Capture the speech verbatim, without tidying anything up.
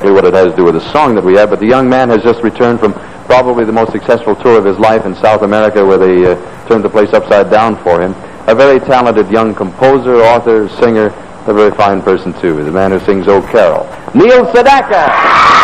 exactly what it has to do with the song that we have, but the young man has just returned from probably the most successful tour of his life in South America, where they uh, turned the place upside down for him. A very talented young composer, author, singer, a very fine person, too. The man who sings "Oh Carol," Neil Sedaka.